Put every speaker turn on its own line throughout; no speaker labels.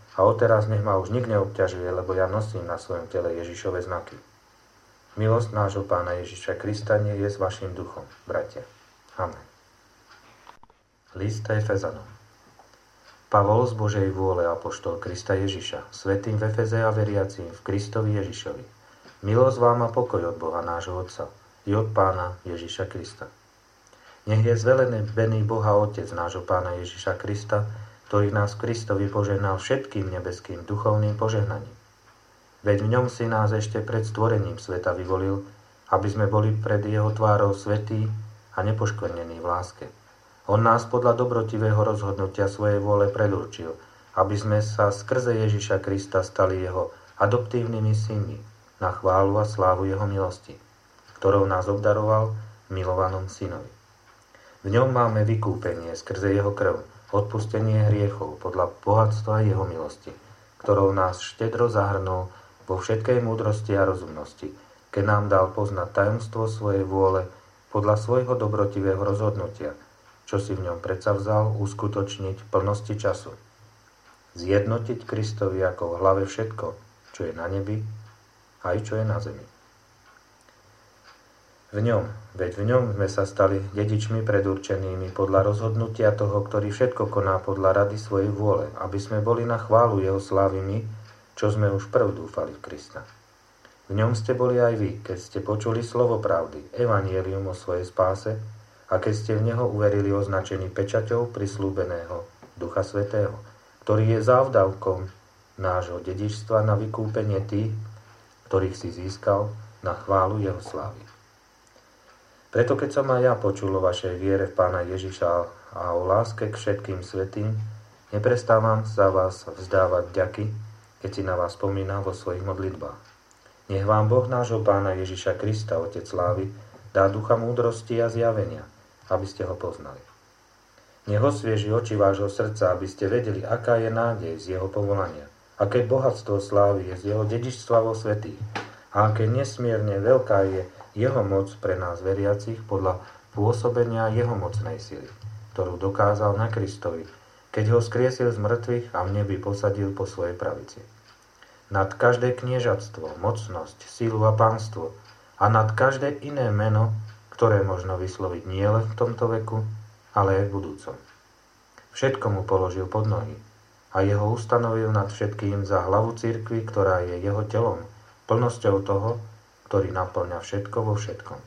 A odteraz nech ma už nik neobťažuje, lebo ja nosím na svojom tele Ježišove znaky. Milosť nášho Pána Ježiša Krista nie je s vašim duchom, bratia. Amen. List Efezanom. Pavol z Božej vôle, apoštol Krista Ježiša, svätým v Efeze a veriacím v Kristovi Ježišovi. Milosť vám a pokoj od Boha nášho Otca i od Pána Ježiša Krista. Nech je zvelený Boha Otec nášho Pána Ježiša Krista, ktorý nás v Kristovi požehnal všetkým nebeským duchovným požehnaním. Veď v ňom si nás ešte pred stvorením sveta vyvolil, aby sme boli pred jeho tvárou svätí a nepoškvrnení v láske. On nás podľa dobrotivého rozhodnutia svojej vôle predurčil, aby sme sa skrze Ježiša Krista stali jeho adoptívnymi synmi na chválu a slávu jeho milosti, ktorou nás obdaroval v milovanom synovi. V ňom máme vykúpenie skrze jeho krv, odpustenie hriechov podľa bohatstva jeho milosti, ktorou nás štedro zahrnul vo všetkej múdrosti a rozumnosti, keď nám dal poznať tajomstvo svojej vôle podľa svojho dobrotivého rozhodnutia, čo si v ňom predsavzal uskutočniť v plnosti času. Zjednotiť Kristovi ako v hlave všetko, čo je na nebi, aj čo je na zemi. Veď v ňom sme sa stali dedičmi predurčenými podľa rozhodnutia toho, ktorý všetko koná podľa rady svojej vôle, aby sme boli na chválu jeho slávy my, čo sme už prv dúfali v Krista. V ňom ste boli aj vy, keď ste počuli slovo pravdy, evanjelium o svojej spáse, a keď ste v neho uverili označení pečaťou prislúbeného Ducha Svätého, ktorý je závdavkom nášho dedičstva na vykúpenie tých, ktorých si získal na chválu jeho slávy. Preto keď som aj ja počul o vašej viere v Pána Ježiša a o láske k všetkým svätým, neprestávam za vás vzdávať vďaky, keď si na vás spomínam vo svojich modlitbách. Nech vám Boh nášho Pána Ježiša Krista, Otec slávy, dá ducha múdrosti a zjavenia, aby ste ho poznali. Nech osvieži oči vášho srdca, aby ste vedeli, aká je nádej z jeho povolania, aké bohatstvo slávy je z jeho dedičstva vo svätých a aké nesmierne veľká je jeho moc pre nás veriacich podľa pôsobenia jeho mocnej sily, ktorú dokázal na Kristovi, keď ho skriesil z mŕtvych a v nebi posadil po svojej pravici. Nad každé kniežatstvo, mocnosť, silu a pánstvo a nad každé iné meno, ktoré možno vysloviť nielen v tomto veku, ale aj v budúcom. Všetko mu položil pod nohy a jeho ustanovil nad všetkým za hlavu cirkvi, ktorá je jeho telom, plnosťou toho, ktorý naplňa všetko vo všetkom.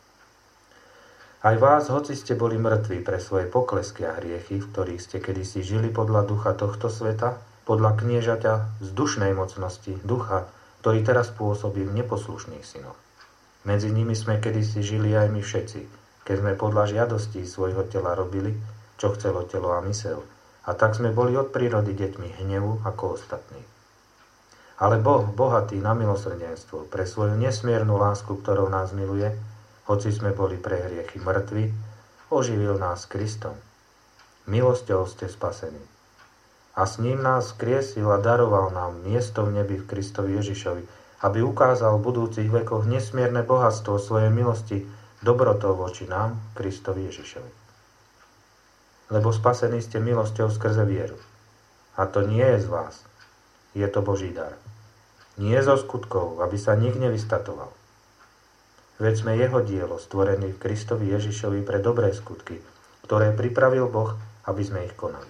Aj vás, hoci ste boli mŕtvi pre svoje poklesky a hriechy, v ktorých ste kedysi žili podľa ducha tohto sveta, podľa kniežaťa vzdušnej mocnosti, ducha, ktorý teraz pôsobí v neposlušných synoch. Medzi nimi sme kedysi žili aj my všetci, keď sme podľa žiadostí svojho tela robili, čo chcelo telo a myseľ, a tak sme boli od prírody deťmi hnevu ako ostatní. Ale Boh, bohatý na milosrdenstvo, pre svoju nesmiernu lásku, ktorou nás miluje, hoci sme boli pre hriechy mŕtvi, oživil nás Kristom. Milosťou ste spasení. A s ním nás skriesil a daroval nám miesto v nebi v Kristovi Ježišovi, aby ukázal v budúcich vekoch nesmierne bohatstvo svojej milosti dobrotou voči nám, Kristovi Ježišovi. Lebo spasení ste milosťou skrze vieru. A to nie je z vás, je to Boží dar. Nie zo skutkov, aby sa nik nevystatoval. Veď sme jeho dielo, stvorení v Kristovi Ježišovi pre dobré skutky, ktoré pripravil Boh, aby sme ich konali.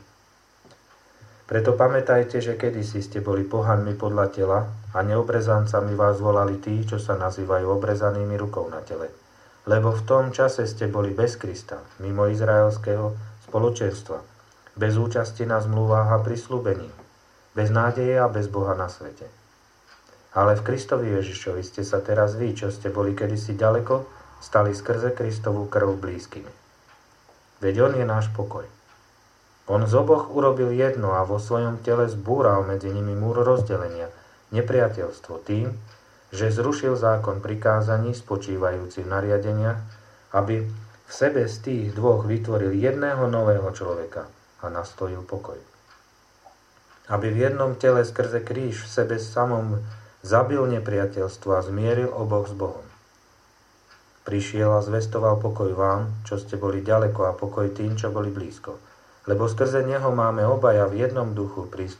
Preto pamätajte, že kedysi ste boli pohanmi podľa tela a neobrezancami vás volali tí, čo sa nazývajú obrezanými rukou na tele. Lebo v tom čase ste boli bez Krista, mimo izraelského spoločenstva, bez účasti na zmluvách a prisľúbení, bez nádeje a bez Boha na svete. Ale v Kristovi Ježišovi ste sa teraz vy, čo ste boli kedysi ďaleko, stali skrze Kristovú krv blízkymi. Veď on je náš pokoj. On z oboch urobil jedno a vo svojom tele zbúral medzi nimi múr rozdelenia, nepriateľstvo tým, že zrušil zákon prikázaní spočívajúci v nariadeniach, aby v sebe z tých dvoch vytvoril jedného nového človeka a nastojil pokoj. Aby v jednom tele skrze kríž v sebe samom zabil nepriateľstvo a zmieril oboch s Bohom. Prišiel a zvestoval pokoj vám, čo ste boli ďaleko, a pokoj tým, čo boli blízko. Lebo skrze neho máme obaja v jednom duchu prístup